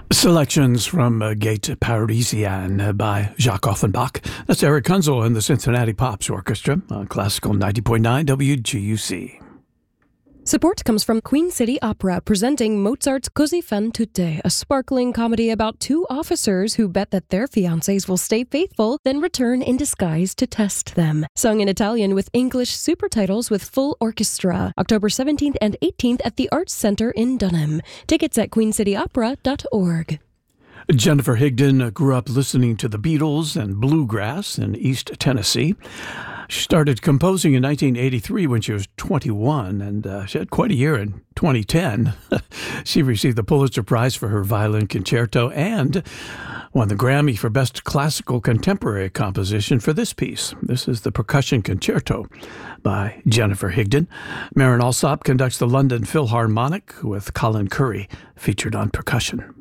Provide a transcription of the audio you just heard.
Selections from Gates Parisienne by Jacques Offenbach. That's Eric Kunzel and the Cincinnati Pops Orchestra on Classical 90.9 WGUC. Support comes from Queen City Opera, presenting Mozart's Così fan tutte, a sparkling comedy about two officers who bet that their fiancés will stay faithful, then return in disguise to test them. Sung in Italian with English supertitles with full orchestra. October 17th and 18th at the Arts Center in Dunham. Tickets at queencityopera.org. Jennifer Higdon grew up listening to the Beatles and bluegrass in East Tennessee. She started composing in 1983 when she was 21, and she had quite a year in 2010. She received the Pulitzer Prize for her violin concerto and won the Grammy for Best Classical Contemporary Composition for this piece. This is the Percussion Concerto by Jennifer Higdon. Marin Alsop conducts the London Philharmonic with Colin Currie featured on percussion.